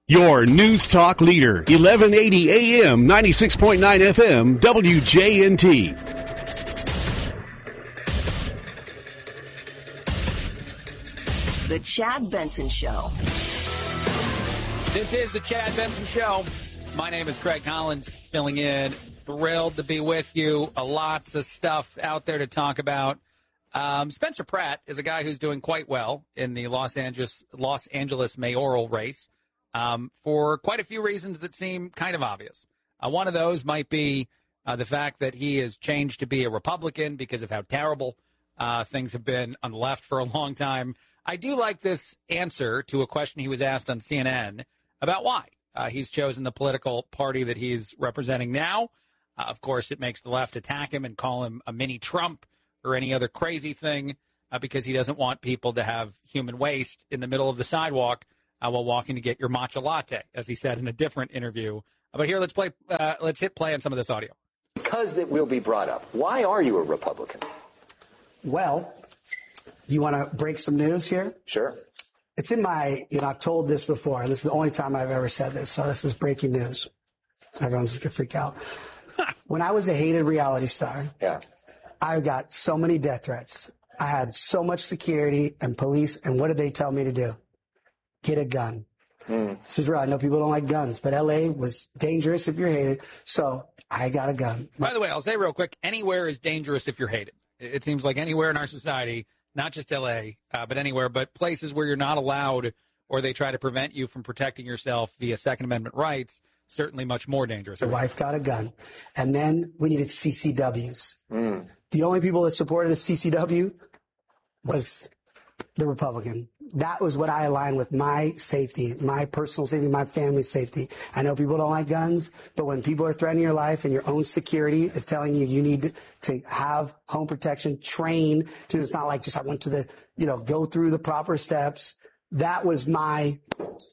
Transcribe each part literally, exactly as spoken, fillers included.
Your News Talk leader, eleven eighty A M, ninety-six point nine F M, W J N T. The Chad Benson Show. This is the Chad Benson Show. My name is Craig Collins, filling in. Thrilled to be with you. Uh, lots of stuff out there to talk about. Um, Spencer Pratt is a guy who's doing quite well in the Los Angeles Los Angeles mayoral race um, for quite a few reasons that seem kind of obvious. Uh, one of those might be uh, the fact that he has changed to be a Republican because of how terrible uh, things have been on the left for a long time. I do like this answer to a question he was asked on C N N about why uh, he's chosen the political party that he's representing now. Uh, of course, it makes the left attack him and call him a mini Trump or any other crazy thing uh, because he doesn't want people to have human waste in the middle of the sidewalk uh, while walking to get your matcha latte, as he said in a different interview. Uh, but here, let's play. Uh, let's hit play on some of this audio. Because that will be brought up. Why are you a Republican? Well, you want to break some news here? Sure. It's in my, you know, I've told this before. This is the only time I've ever said this. So this is breaking news. Everyone's going to freak out. When I was a hated reality star, yeah, I got so many death threats. I had so much security and police. And what did they tell me to do? Get a gun. Mm. This is real. I know people don't like guns, but L A was dangerous if you're hated. So I got a gun. By the way, I'll say real quick, anywhere is dangerous if you're hated. It seems like anywhere in our society, not just L A, uh, but anywhere, but places where you're not allowed or they try to prevent you from protecting yourself via Second Amendment rights, certainly much more dangerous. The wife got a gun. And then we needed C C Ws. Mm. The only people that supported a C C W was the Republican. That was what I aligned with, my safety, my personal safety, my family's safety. I know people don't like guns, but when people are threatening your life and your own security is telling you you need to have home protection, train, to, it's not like just I went to the, you know, go through the proper steps. That was my...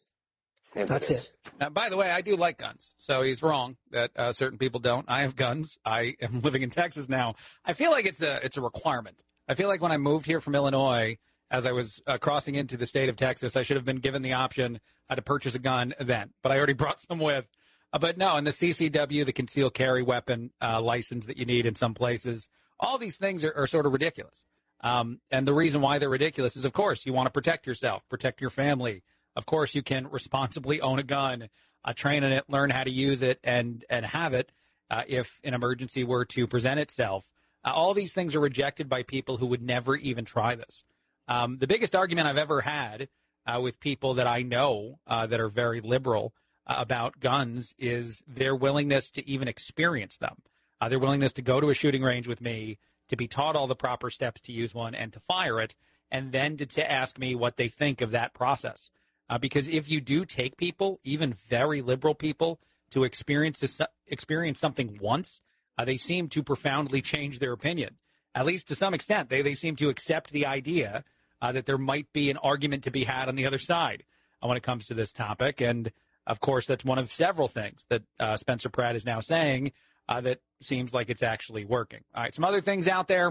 That's it. Now, by the way, I do like guns, so he's wrong that uh, certain people don't. I have guns. I am living in Texas now. I feel like it's a it's a requirement. I feel like when I moved here from Illinois, as I was uh, crossing into the state of Texas, I should have been given the option uh, to purchase a gun then, but I already brought some with. Uh, but no, and the C C W, the concealed carry weapon uh, license that you need in some places, all these things are, are sort of ridiculous. Um, and the reason why they're ridiculous is, of course, you want to protect yourself, protect your family. Of course, you can responsibly own a gun, uh, train in it, learn how to use it, and and have it uh, if an emergency were to present itself. Uh, all these things are rejected by people who would never even try this. Um, the biggest argument I've ever had uh, with people that I know uh, that are very liberal uh, about guns is their willingness to even experience them. Uh, their willingness to go to a shooting range with me, to be taught all the proper steps to use one and to fire it, and then to, to ask me what they think of that process. Uh, because if you do take people, even very liberal people, to experience this, experience something once, uh, they seem to profoundly change their opinion. At least to some extent, they, they seem to accept the idea uh, that there might be an argument to be had on the other side uh, when it comes to this topic. And, of course, that's one of several things that uh, Spencer Pratt is now saying uh, that seems like it's actually working. All right, some other things out there.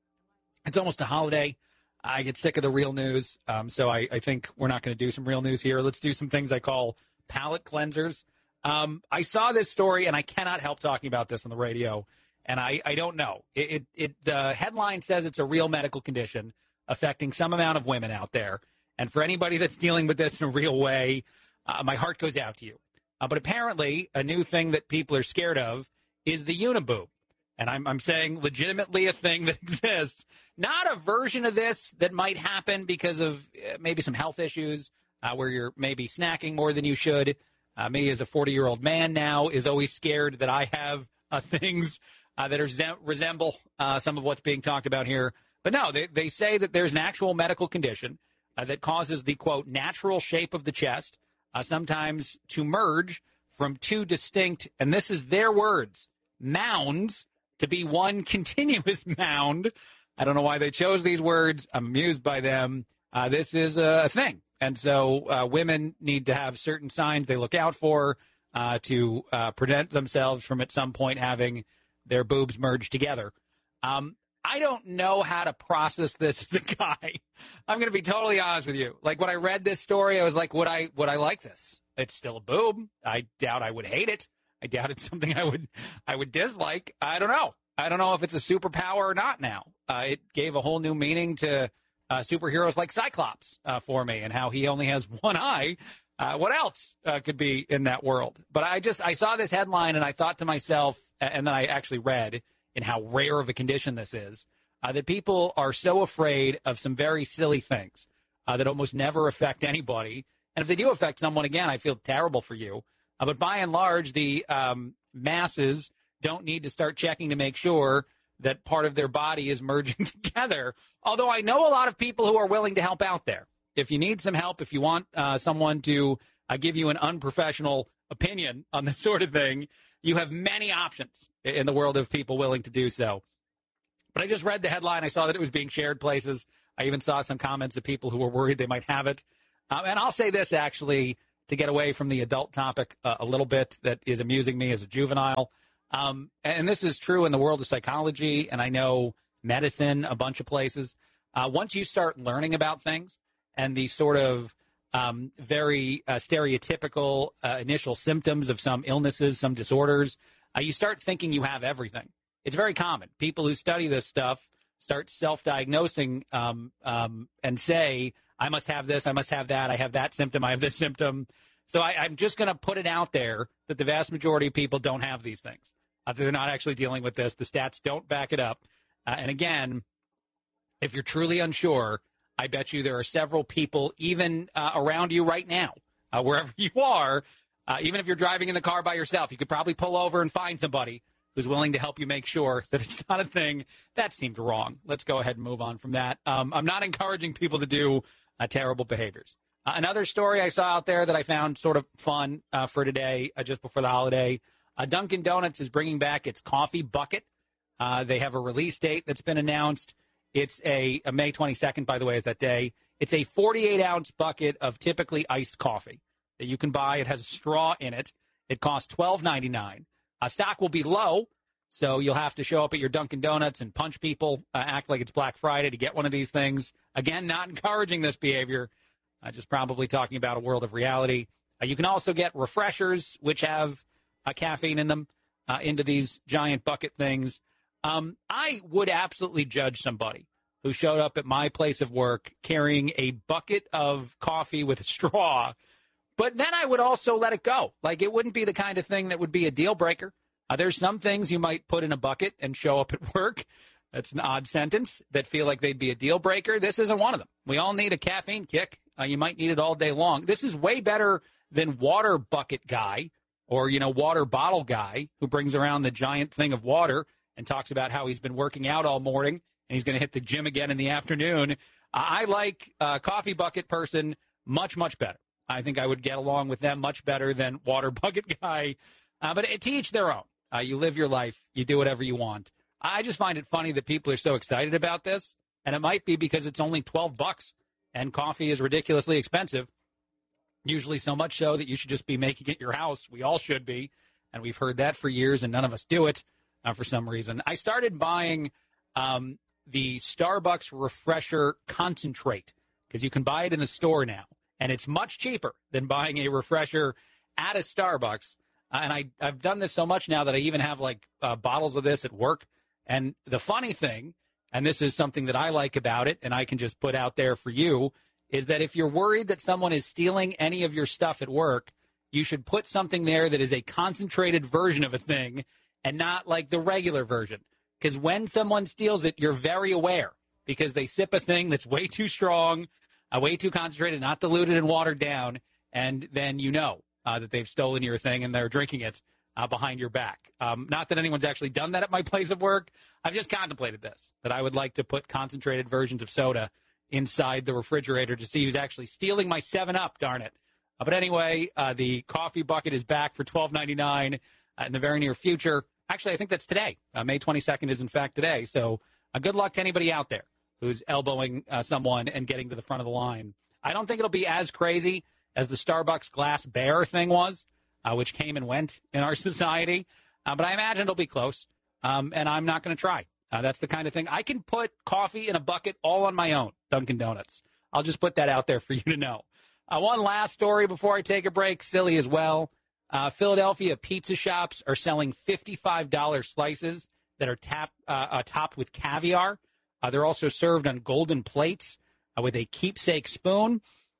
It's almost a holiday. I get sick of the real news, um, so I, I think we're not going to do some real news here. Let's do some things I call palate cleansers. Um, I saw this story, and I cannot help talking about this on the radio, and I, I don't know. It, it, it the headline says it's a real medical condition affecting some amount of women out there, and for anybody that's dealing with this in a real way, uh, my heart goes out to you. Uh, but apparently, a new thing that people are scared of is the uniboob. And I'm, I'm saying legitimately a thing that exists, not a version of this that might happen because of uh, maybe some health issues uh, where you're maybe snacking more than you should. Uh, me as a forty-year-old man now is always scared that I have uh, things uh, that are zem- resemble uh, some of what's being talked about here. But no, they, they say that there's an actual medical condition uh, that causes the, quote, natural shape of the chest uh, sometimes to merge from two distinct, and this is their words, mounds, to be one continuous mound. I don't know why they chose these words. I'm amused by them. Uh, this is a thing. And so uh, women need to have certain signs they look out for uh, to uh, prevent themselves from at some point having their boobs merged together. Um, I don't know how to process this as a guy. I'm going to be totally honest with you. Like when I read this story, I was like, would I, would I like this? It's still a boob. I doubt I would hate it. I doubt it's something I would I would dislike. I don't know. I don't know if it's a superpower or not now. Uh, it gave a whole new meaning to uh, superheroes like Cyclops uh, for me, and how he only has one eye. Uh, what else uh, could be in that world? But I just I saw this headline and I thought to myself, and then I actually read in how rare of a condition this is, uh, that people are so afraid of some very silly things uh, that almost never affect anybody. And if they do affect someone, again, I feel terrible for you. Uh, but by and large, the um, masses don't need to start checking to make sure that part of their body is merging together. Although I know a lot of people who are willing to help out there. If you need some help, if you want uh, someone to uh, give you an unprofessional opinion on this sort of thing, you have many options in the world of people willing to do so. But I just read the headline. I saw that it was being shared places. I even saw some comments of people who were worried they might have it. Um, and I'll say this, actually, to get away from the adult topic uh, a little bit that is amusing me as a juvenile. Um, and this is true in the world of psychology, and I know medicine, a bunch of places. Uh, once you start learning about things and the sort of um, very uh, stereotypical uh, initial symptoms of some illnesses, some disorders, uh, you start thinking you have everything. It's very common. People who study this stuff start self-diagnosing um, um, and say, I must have this, I must have that, I have that symptom, I have this symptom. So I, I'm just going to put it out there that the vast majority of people don't have these things. Uh, they're not actually dealing with this. The stats don't back it up. Uh, and again, if you're truly unsure, I bet you there are several people even uh, around you right now, uh, wherever you are, uh, even if you're driving in the car by yourself, you could probably pull over and find somebody who's willing to help you make sure that it's not a thing. That seemed wrong. Let's go ahead and move on from that. Um, I'm not encouraging people to do uh, terrible behaviors. Uh, another story I saw out there that I found sort of fun uh, for today, uh, just before the holiday, uh, Dunkin' Donuts is bringing back its coffee bucket. Uh, they have a release date that's been announced. It's a, a May twenty-second, by the way, is that day. It's a forty-eight ounce bucket of typically iced coffee that you can buy. It has a straw in it. It costs twelve ninety-nine. Uh, stock will be low, so you'll have to show up at your Dunkin' Donuts and punch people, uh, act like it's Black Friday to get one of these things. Again, not encouraging this behavior, uh, just probably talking about a world of reality. Uh, you can also get refreshers, which have uh, caffeine in them, uh, into these giant bucket things. Um, I would absolutely judge somebody who showed up at my place of work carrying a bucket of coffee with a straw, but then I would also let it go. Like, it wouldn't be the kind of thing that would be a deal breaker. Uh, there's some things you might put in a bucket and show up at work. That's an odd sentence that feel like they'd be a deal breaker. This isn't one of them. We all need a caffeine kick. Uh, you might need it all day long. This is way better than water bucket guy or, you know, water bottle guy who brings around the giant thing of water and talks about how he's been working out all morning and he's going to hit the gym again in the afternoon. Uh, I like a coffee bucket person much, much better. I think I would get along with them much better than water bucket guy. Uh, but to each their own. Uh, you live your life. You do whatever you want. I just find it funny that people are so excited about this. And it might be because it's only twelve bucks and coffee is ridiculously expensive. Usually so much so that you should just be making it your house. We all should be. And we've heard that for years and none of us do it. Uh, for some reason. I started buying um, the Starbucks Refresher Concentrate because you can buy it in the store now, and it's much cheaper than buying a refresher at a Starbucks. Uh, and I, I've done this so much now that I even have, like, uh, bottles of this at work. And the funny thing, and this is something that I like about it, and I can just put out there for you, is that if you're worried that someone is stealing any of your stuff at work, you should put something there that is a concentrated version of a thing and not like the regular version. Because when someone steals it, you're very aware because they sip a thing that's way too strong, uh, way too concentrated, not diluted and watered down, and then you know uh, that they've stolen your thing and they're drinking it uh, behind your back. Um, not that anyone's actually done that at my place of work. I've just contemplated this, that I would like to put concentrated versions of soda inside the refrigerator to see who's actually stealing my seven up, darn it. Uh, but anyway, uh, the coffee bucket is back for twelve ninety-nine uh, in the very near future. Actually, I think that's today. Uh, May twenty-second is, in fact, today. So uh, good luck to anybody out there who's elbowing uh, someone and getting to the front of the line. I don't think it'll be as crazy as the Starbucks glass bear thing was, uh, which came and went in our society. Uh, but I imagine it'll be close, um, and I'm not going to try. Uh, that's the kind of thing. I can put coffee in a bucket all on my own, Dunkin' Donuts. I'll just put that out there for you to know. Uh, one last story before I take a break, silly as well. Uh, Philadelphia pizza shops are selling fifty-five dollars slices that are tap, uh, uh, topped with caviar. Uh, they're also served on golden plates uh, with a keepsake spoon.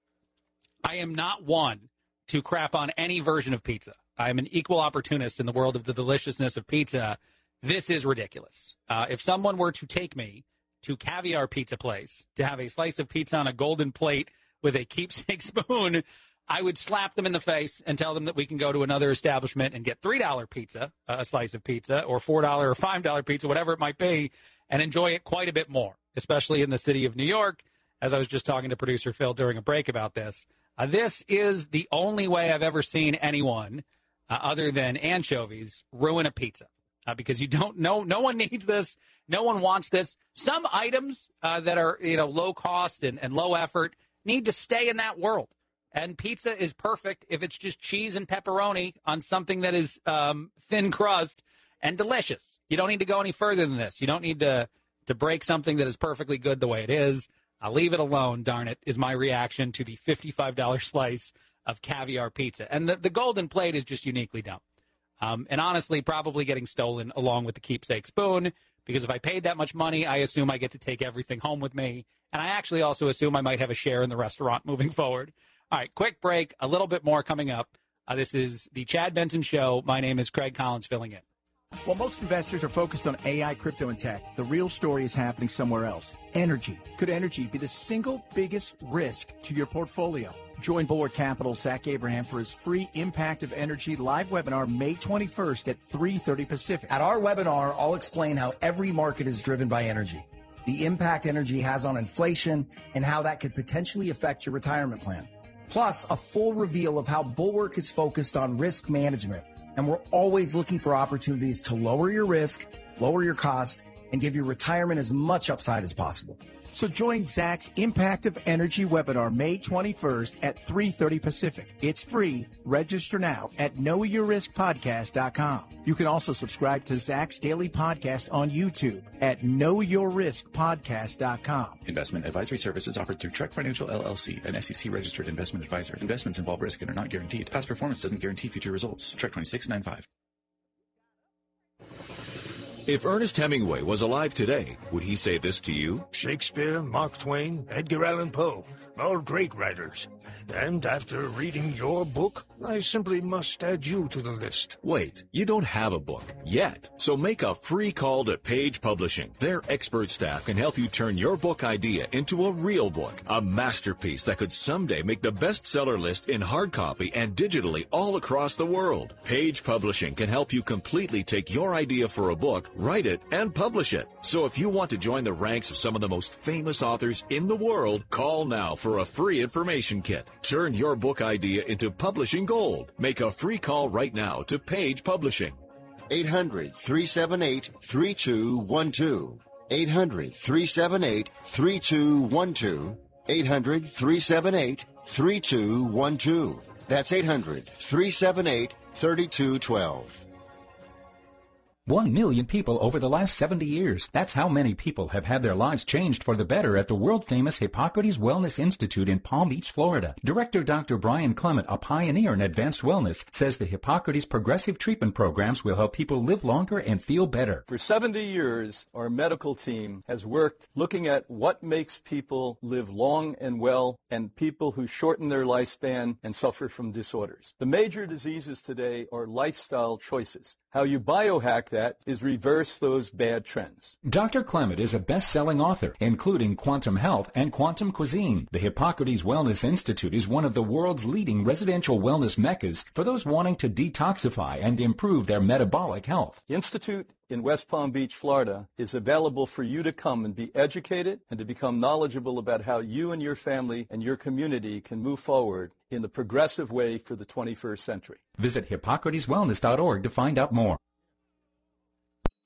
I am not one to crap on any version of pizza. I am an equal opportunist in the world of the deliciousness of pizza. This is ridiculous. Uh, if someone were to take me to Caviar Pizza Place to have a slice of pizza on a golden plate with a keepsake spoon, I would slap them in the face and tell them that we can go to another establishment and get three dollar pizza, uh, a slice of pizza, or four dollar or five dollar pizza, whatever it might be, and enjoy it quite a bit more, especially in the city of New York. As I was just talking to producer Phil during a break about this, uh, this is the only way I've ever seen anyone, uh, other than anchovies, ruin a pizza. Uh, because you don't know, no one needs this, no one wants this. Some items uh, that are, you know, low cost and, and low effort need to stay in that world. And pizza is perfect if it's just cheese and pepperoni on something that is um, thin crust and delicious. You don't need to go any further than this. You don't need to to break something that is perfectly good the way it is. I'll leave it alone, darn it, is my reaction to the fifty-five dollars slice of caviar pizza. And the, the golden plate is just uniquely dumb. Um, and honestly, probably getting stolen along with the keepsake spoon, because if I paid that much money, I assume I get to take everything home with me. And I actually also assume I might have a share in the restaurant moving forward. All right, quick break, a little bit more coming up. Uh, this is the Chad Benson Show. My name is Craig Collins, filling in. While most investors are focused on A I, crypto, and tech, the real story is happening somewhere else. Energy. Could energy be the single biggest risk to your portfolio? Join Bulwark Capital's Zach Abraham for his free Impact of Energy live webinar May twenty-first at three thirty Pacific. At our webinar, I'll explain how every market is driven by energy, the impact energy has on inflation, and how that could potentially affect your retirement plan. Plus, a full reveal of how Bulwark is focused on risk management. And we're always looking for opportunities to lower your risk, lower your cost, and give your retirement as much upside as possible. So join Zach's Impact of Energy webinar May twenty-first at three thirty Pacific. It's free. Register now at know your risk podcast dot com. You can also subscribe to Zach's daily podcast on YouTube at know your risk podcast dot com. Investment advisory services offered through Trek Financial L L C, an S E C-registered investment advisor. Investments involve risk and are not guaranteed. Past performance doesn't guarantee future results. Trek twenty-six ninety-five. If Ernest Hemingway was alive today, would he say this to you? Shakespeare, Mark Twain, Edgar Allan Poe, all great writers. And after reading your book, I simply must add you to the list. Wait, you don't have a book yet. So make a free call to Page Publishing. Their expert staff can help you turn your book idea into a real book, a masterpiece that could someday make the bestseller list in hard copy and digitally all across the world. Page Publishing can help you completely take your idea for a book, write it, and publish it. So if you want to join the ranks of some of the most famous authors in the world, call now for a free information kit. Turn your book idea into publishing gold. Make a free call right now to Page Publishing. eight hundred, three seven eight, three two one two. eight hundred, three seven eight, three two one two. eight hundred, three seven eight, three two one two. That's eight hundred, three seven eight, three two one two. One million people over the last seventy years. That's how many people have had their lives changed for the better at the world-famous Hippocrates Wellness Institute in Palm Beach, Florida. Director Doctor Brian Clement, a pioneer in advanced wellness, says the Hippocrates progressive treatment programs will help people live longer and feel better. For seventy years, our medical team has worked looking at what makes people live long and well and people who shorten their lifespan and suffer from disorders. The major diseases today are lifestyle choices. How you biohack that is reverse those bad trends. Doctor Clement is a best-selling author, including Quantum Health and Quantum Cuisine. The Hippocrates Wellness Institute is one of the world's leading residential wellness meccas for those wanting to detoxify and improve their metabolic health. The Institute in West Palm Beach, Florida, is available for you to come and be educated and to become knowledgeable about how you and your family and your community can move forward in the progressive way for the twenty-first century. Visit Hippocrates Wellness dot org to find out more.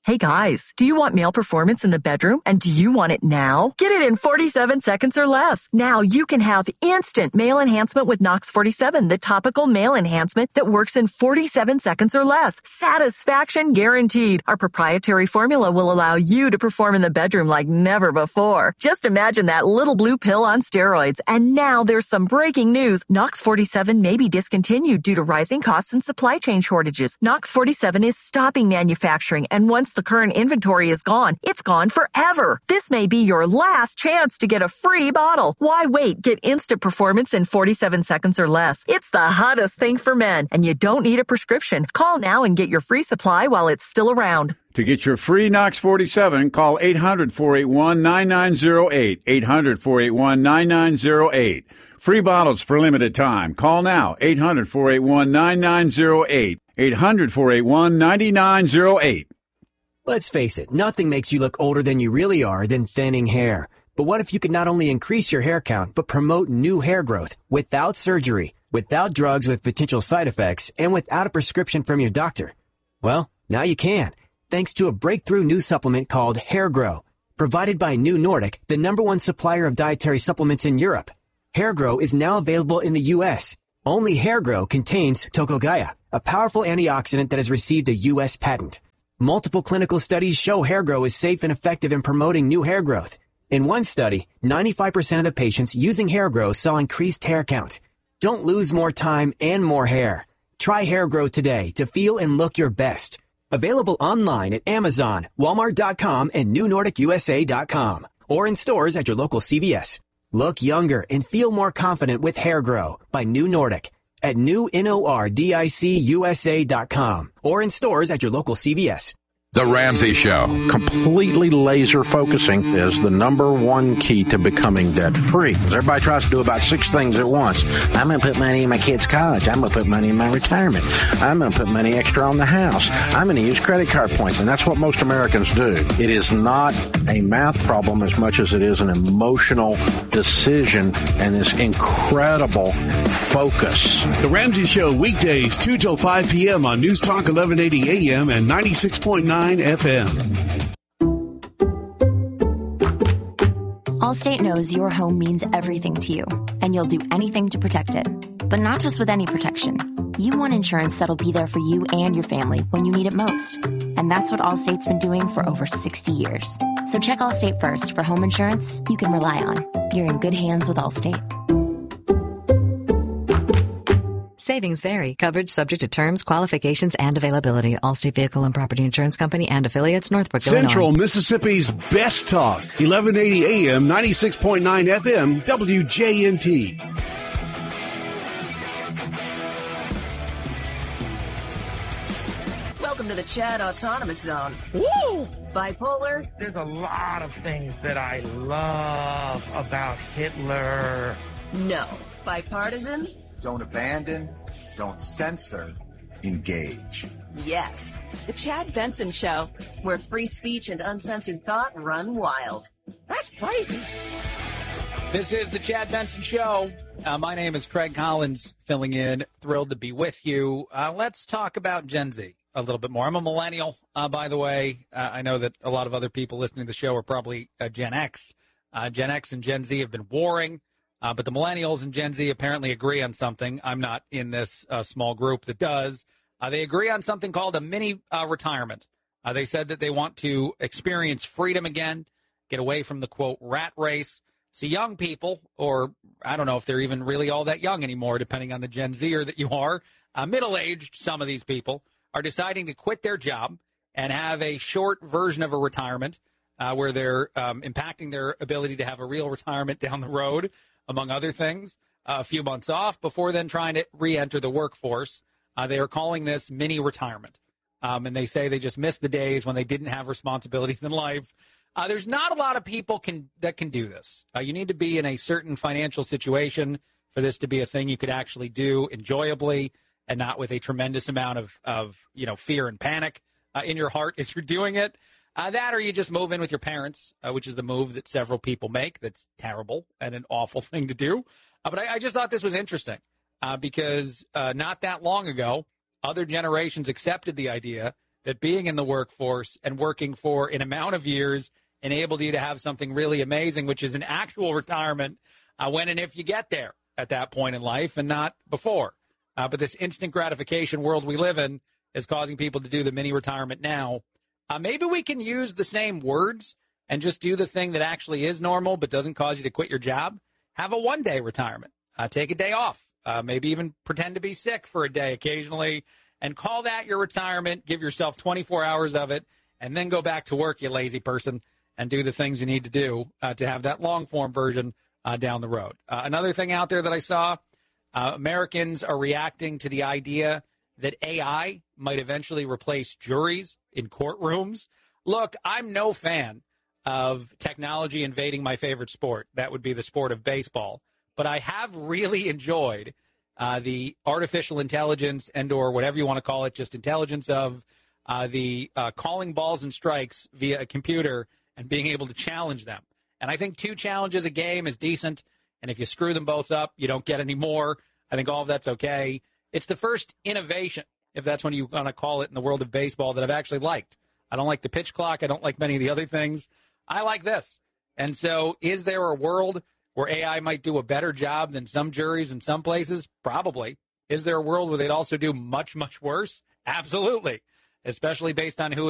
Hey guys, do you want male performance in the bedroom? And do you want it now? Get it in forty-seven seconds or less. Now you can have instant male enhancement with Nox forty-seven, the topical male enhancement that works in forty-seven seconds or less. Satisfaction guaranteed. Our proprietary formula will allow you to perform in the bedroom like never before. Just imagine that little blue pill on steroids. And now there's some breaking news. Nox forty-seven may be discontinued due to rising costs and supply chain shortages. Nox forty-seven is stopping manufacturing, and once the current inventory is gone, it's gone forever. This may be your last chance to get a free bottle. Why wait? Get instant performance in forty-seven seconds or less. It's the hottest thing for men, and you don't need a prescription. Call now and get your free supply while it's still around. To get your free Nox forty-seven, call eight hundred, four eight one, nine nine zero eight, eight hundred, four eight one, nine nine zero eight. Free bottles for limited time. Call now, eight hundred, four eight one, nine nine zero eight, eight hundred, four eight one, nine nine zero eight. Let's face it, nothing makes you look older than you really are than thinning hair. But what if you could not only increase your hair count, but promote new hair growth without surgery, without drugs with potential side effects, and without a prescription from your doctor? Well, now you can, thanks to a breakthrough new supplement called Hair Grow, provided by New Nordic, the number one supplier of dietary supplements in Europe. Hair Grow is now available in the U S. Only Hair Grow contains Tocogaya, a powerful antioxidant that has received a U S patent. Multiple clinical studies show Hair Grow is safe and effective in promoting new hair growth. In one study, ninety-five percent of the patients using Hair Grow saw increased hair count. Don't lose more time and more hair. Try Hair Grow today to feel and look your best. Available online at Amazon, Walmart dot com, and New Nordic U S A dot com, or in stores at your local C V S. Look younger and feel more confident with Hair Grow by New Nordic at new nordic U S A dot com, or in stores at your local C V S. The Ramsey Show. Completely laser focusing is the number one key to becoming debt free. Everybody tries to do about six things at once. I'm going to put money in my kid's college. I'm going to put money in my retirement. I'm going to put money extra on the house. I'm going to use credit card points. And that's what most Americans do. It is not a math problem as much as it is an emotional decision and this incredible focus. The Ramsey Show, weekdays, two till five p.m. on News Talk eleven eighty A M and ninety-six point nine F M. Allstate knows your home means everything to you, and you'll do anything to protect it. But not just with any protection. You want insurance that'll be there for you and your family when you need it most. And that's what Allstate's been doing for over sixty years. So check Allstate first for home insurance you can rely on. You're in good hands with Allstate. Savings vary. Coverage subject to terms, qualifications, and availability. Allstate Vehicle and Property Insurance Company and affiliates, Northbrook, Central Illinois. Mississippi's best talk. eleven eighty A M, ninety-six point nine F M, W J N T. Welcome to the Chad Autonomous Zone. Woo! Bipolar? There's a lot of things that I love about Hitler. No. Bipartisan? Don't abandon, don't censor, engage. Yes. The Chad Benson Show, where free speech and uncensored thought run wild. That's crazy. This is the Chad Benson Show. Uh, my name is Craig Collins, filling in. Thrilled to be with you. Uh, let's talk about Gen Z a little bit more. I'm a millennial, uh, by the way. Uh, I know that a lot of other people listening to the show are probably uh, Gen X. Uh, Gen X and Gen Z have been warring. Uh, but the millennials and Gen Z apparently agree on something. I'm not in this uh, small group that does. Uh, they agree on something called a mini uh, retirement. Uh, they said that they want to experience freedom again, get away from the, quote, rat race. See, young people, or I don't know if they're even really all that young anymore, depending on the Gen Zer that you are, uh, middle-aged, some of these people, are deciding to quit their job and have a short version of a retirement uh, where they're um, impacting their ability to have a real retirement down the road, among other things, uh, a few months off before then trying to re-enter the workforce. Uh, they are calling this mini retirement. Um, and they say they just missed the days when they didn't have responsibilities in life. Uh, there's not a lot of people can that can do this. Uh, you need to be in a certain financial situation for this to be a thing you could actually do enjoyably and not with a tremendous amount of, of you know, fear and panic uh, in your heart as you're doing it. Uh, that or you just move in with your parents, uh, which is the move that several people make. That's terrible and an awful thing to do. Uh, but I, I just thought this was interesting uh, because uh, not that long ago, other generations accepted the idea that being in the workforce and working for an amount of years enabled you to have something really amazing, which is an actual retirement uh, when and if you get there at that point in life and not before. Uh, but this instant gratification world we live in is causing people to do the mini retirement now. Uh, maybe we can use the same words and just do the thing that actually is normal but doesn't cause you to quit your job. Have a one-day retirement. Uh, take a day off. Uh, maybe even pretend to be sick for a day occasionally and call that your retirement. Give yourself twenty-four hours of it and then go back to work, you lazy person, and do the things you need to do uh, to have that long-form version uh, down the road. Uh, another thing out there that I saw, uh, Americans are reacting to the idea that A I might eventually replace juries in courtrooms. Look, I'm no fan of technology invading my favorite sport. That would be the sport of baseball. But I have really enjoyed uh, the artificial intelligence and or whatever you want to call it, just intelligence of uh, the uh, calling balls and strikes via a computer and being able to challenge them. And I think two challenges a game is decent. And if you screw them both up, you don't get any more. I think all of that's okay. It's the first innovation, if that's what you want to call it, in the world of baseball that I've actually liked. I don't like the pitch clock. I don't like many of the other things. I like this. And so is there a world where A I might do a better job than some juries in some places? Probably. Is there a world where they'd also do much, much worse? Absolutely. Especially based on who